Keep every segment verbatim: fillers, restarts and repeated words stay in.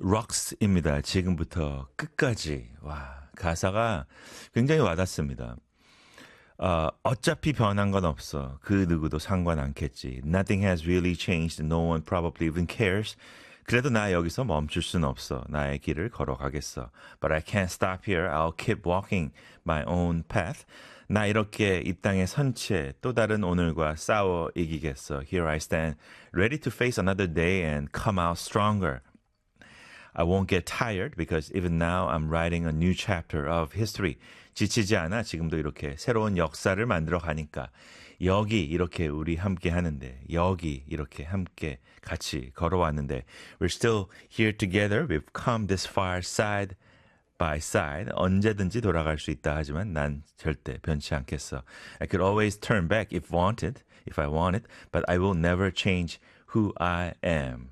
Rocks입니다. 지금부터 끝까지. 와, 가사가 굉장히 와닿습니다. 어, 어차피 변한 건 없어. 그 누구도 상관 않겠지. Nothing has really changed. No one probably even cares. 그래도 나 여기서 멈출 순 없어. 나의 길을 걸어가겠어. But I can't stop here. I'll keep walking my own path. 나 이렇게 이 땅에 선 채 또 다른 오늘과 싸워 이기겠어. Here I stand, ready to face another day and come out stronger. I won't get tired because even now I'm writing a new chapter of history. 지치지 않아 지금도 이렇게 새로운 역사를 만들어 가니까 여기 이렇게 우리 함께 하는데 여기 이렇게 함께 같이 걸어왔는데 We're still here together. We've come this far side by side. 언제든지 돌아갈 수 있다 하지만 난 절대 변치 않겠어. I could always turn back if wanted, if I wanted, but I will never change who I am.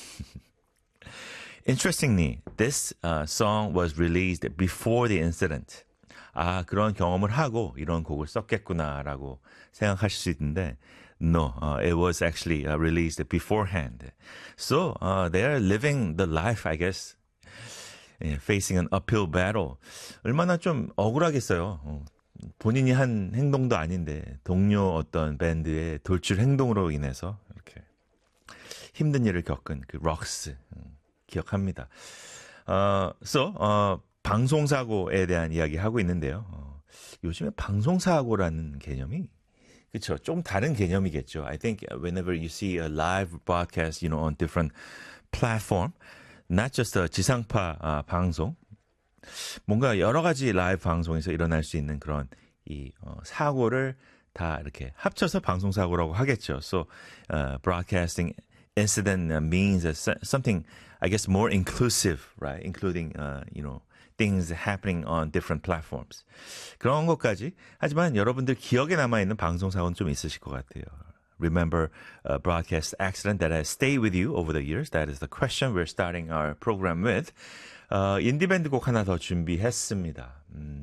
Interestingly, this uh, song was released before the incident. 아, 그런 경험을 하고 이런 곡을 썼겠구나라고 생각하실 수 있는데 No, uh, it was actually uh, released beforehand. So, uh, they are living the life, I guess, facing an uphill battle. 얼마나 좀 억울하겠어요. 어, 본인이 한 행동도 아닌데 동료 어떤 밴드의 돌출 행동으로 인해서 이렇게 힘든 일을 겪은 그 록스 음, 기억합니다. 어, so, 어, 방송사고에 대한 이야기 하고 있는데요. 어, 요즘에 방송사고라는 개념이 그렇죠. 좀 다른 개념이겠죠. I think whenever you see a live broadcast, you know, on different platform, not just a 지상파 아, 방송, 뭔가 여러 가지 라이브 방송에서 일어날 수 있는 그런 이 어, 사고를 다 이렇게 합쳐서 방송사고라고 하겠죠. So, uh, broadcasting incident means something, I guess, more inclusive, right? Including, uh, you know, things happening on different platforms. 그런 것까지. 하지만 여러분들 기억에 남아있는 방송사고는 좀 있으실 것 같아요. Remember a broadcast accident that has stayed with you over the years? That is the question we're starting our program with. 어, 인디밴드 곡 하나 더 준비했습니다. 음,